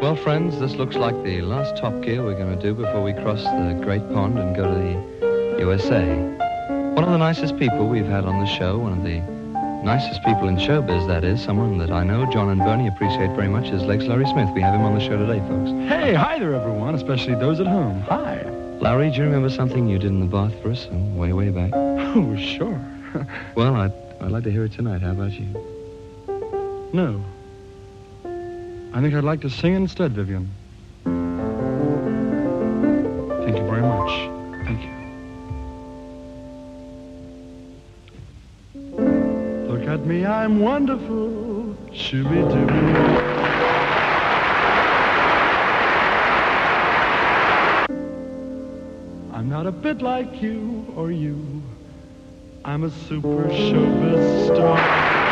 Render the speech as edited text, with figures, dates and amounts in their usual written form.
Well, friends, this looks like the last Top Gear we're going to do before we cross the Great Pond and go to the USA. One of the nicest people we've had on the show, one of the nicest people in showbiz, that is, someone that I know John and Bernie appreciate very much, is Legs Larry Smith. We have him on the show today, folks. Hey, hi there, everyone, especially those at home. Hi. Larry, do you remember something you did in the bath for us way, way back? Oh, sure. Well, I'd like to hear it tonight. How about you? No. I think I'd like to sing instead, Vivian. Thank you very much. Thank you. Look at me, I'm wonderful. Shooby-dooby. I'm not a bit like you or you. I'm a super showbiz star.